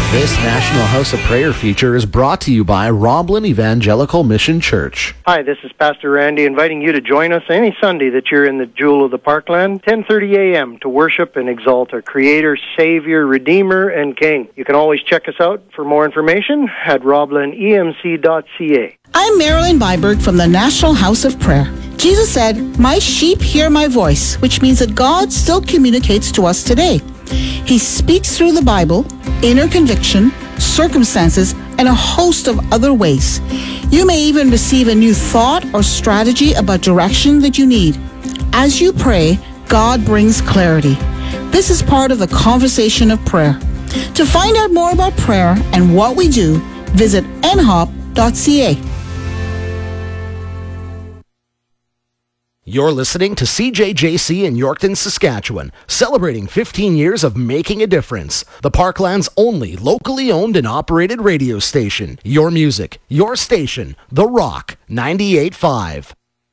This National House of Prayer feature is brought to you by Roblin Evangelical Mission Church. Hi, this is Pastor Randy inviting you to join us any Sunday that you're in the Jewel of the Parkland, 10:30 a.m. to worship and exalt our Creator, Savior, Redeemer, and King. You can always check us out for more information at roblinemc.ca. I'm Marilyn Byberg from the National House of Prayer. Jesus said, "My sheep hear my voice," which means that God still communicates to us today. He speaks through the Bible, inner conviction, circumstances, and a host of other ways. You may even receive a new thought or strategy about direction that you need. As you pray, God brings clarity. This is part of the conversation of prayer. To find out more about prayer and what we do, visit nhop.ca. You're listening to CJJC in Yorkton, Saskatchewan, celebrating 15 years of making a difference. The Parkland's only locally owned and operated radio station. Your music, your station, The Rock 98.5.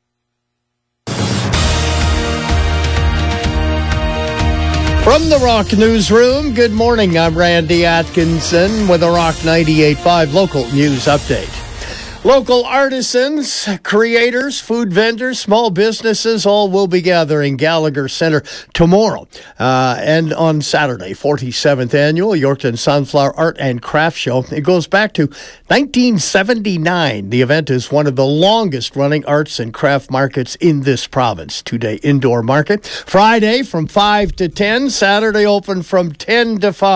From the Rock Newsroom, good morning. I'm Randy Atkinson with a Rock 98.5 local news update. Local artisans, creators, food vendors, small businesses all will be gathering Gallagher Centre tomorrow and on Saturday, 47th Annual Yorkton Sunflower Art and Craft Show. It goes back to 1979. The event is one of the longest running arts and craft markets in this province. Two-day indoor market. Friday from 5 to 10, Saturday open from 10 to 5.